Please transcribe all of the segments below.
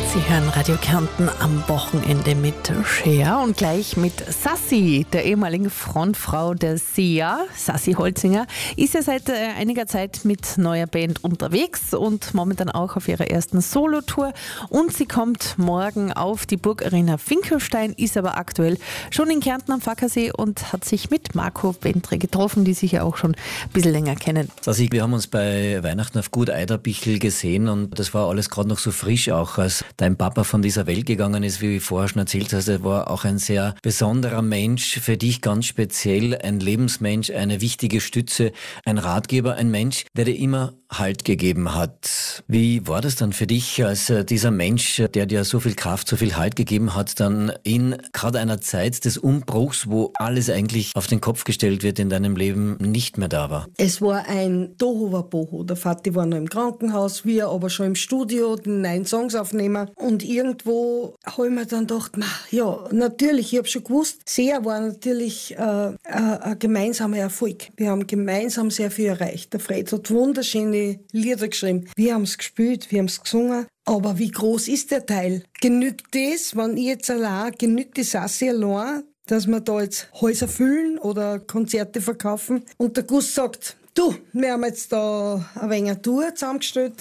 Sie hören Radio Kärnten am Wochenende mit Cher und gleich mit Sassi, der ehemaligen Frontfrau der Sia. Sassi Holzinger ist ja seit einiger Zeit mit neuer Band unterwegs und momentan auch auf ihrer ersten Solotour. Und sie kommt morgen auf die Burgarena Finkelstein, ist aber aktuell schon in Kärnten am Fackersee und hat sich mit Marco Bentre getroffen, die sich ja auch schon ein bisschen länger kennen. Sassi, wir haben uns bei Weihnachten auf Gut Eiderbichl gesehen und das war alles gerade noch so frisch, auch als dein Papa von dieser Welt gegangen ist, wie ich vorher schon erzählt hast. Er war auch ein sehr besonderer Mensch, für dich ganz speziell, ein Lebensmensch, eine wichtige Stütze, ein Ratgeber, ein Mensch, der dir immer Halt gegeben hat. Wie war das dann für dich, als dieser Mensch, der dir so viel Kraft, so viel Halt gegeben hat, dann in gerade einer Zeit des Umbruchs, wo alles eigentlich auf den Kopf gestellt wird in deinem Leben, nicht mehr da war? Es war ein Tohuwabohu. Der Vati war noch im Krankenhaus, wir aber schon im Studio, den neuen Songs aufnehmen. Und irgendwo habe ich mir dann gedacht, ja, natürlich, ich habe schon gewusst, Sia war natürlich ein gemeinsamer Erfolg. Wir haben gemeinsam sehr viel erreicht. Der Fred hat wunderschöne Lieder geschrieben. Wir haben es gespielt, wir haben es gesungen. Aber wie groß ist der Teil? Genügt das, wenn ich jetzt allein, genügt die Sassi allein, dass wir da jetzt Häuser füllen oder Konzerte verkaufen? Und der Gus sagt, du, wir haben jetzt da ein wenig eine Tour zusammengestellt,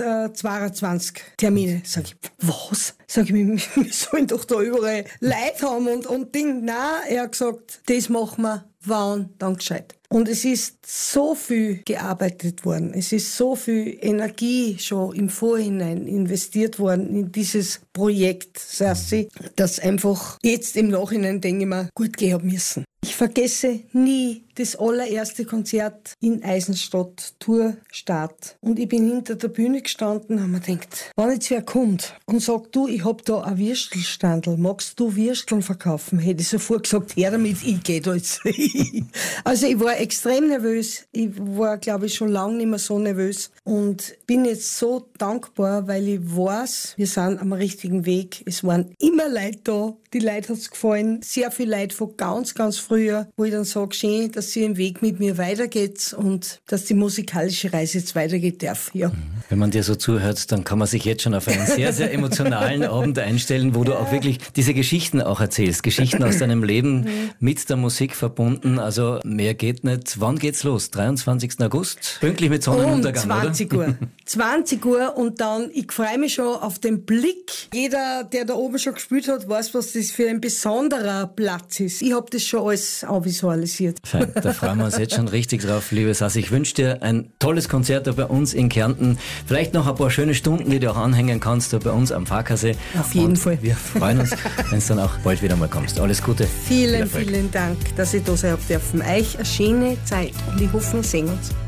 22 Termine. Sag ich, was? Sag ich, wir sollen doch da überall Leute haben und Ding. Nein, er hat gesagt, das machen wir, wann, dann gescheit. Und es ist so viel gearbeitet worden. Es ist so viel Energie schon im Vorhinein investiert worden in dieses Projekt, Sassi, dass einfach jetzt im Nachhinein denke ich mir, gut gehen haben müssen. Ich vergesse nie das allererste Konzert in Eisenstadt, Tourstart. Und ich bin hinter der Bühne gestanden und habe mir gedacht, wenn jetzt wer kommt und sagt, du, ich hab da ein Würstelstandl, magst du Würsteln verkaufen? Hätte ich sofort gesagt, her damit, ich gehe da jetzt. Also ich war extrem nervös. Ich war, glaube ich, schon lange nicht mehr so nervös. Und bin jetzt so dankbar, weil ich weiß, wir sind am richtigen Weg. Es waren immer Leute da. Die Leute hat's gefallen. Sehr viele Leute von ganz, ganz früher, wo ich dann sage, schön, dass ihr im Weg mit mir weitergeht und dass die musikalische Reise jetzt weitergeht darf. Ja. Wenn man dir so zuhört, dann kann man sich jetzt schon auf einen sehr, sehr emotionalen Abend einstellen, wo du auch wirklich diese Geschichten auch erzählst. Geschichten aus deinem Leben mit der Musik verbunden. Also mehr geht nicht. Wann geht's los? 23. August? Pünktlich mit Sonnenuntergang, um 20 oder? Uhr. 20 Uhr und dann, ich freue mich schon auf den Blick. Jeder, der da oben schon gespielt hat, weiß, was das für ein besonderer Platz ist. Ich habe das schon alles visualisiert. Fein, da freuen wir uns jetzt schon richtig drauf, liebe Sassi. Ich wünsche dir ein tolles Konzert da bei uns in Kärnten. Vielleicht noch ein paar schöne Stunden, die du auch anhängen kannst, da bei uns am Fackersee. Auf jeden Fall. Wir freuen uns, wenn es dann auch bald wieder mal kommst. Alles Gute. Vielen Dank, dass ich da sein habe dürfen. Euch eine schöne Zeit und ich hoffe, wir sehen uns.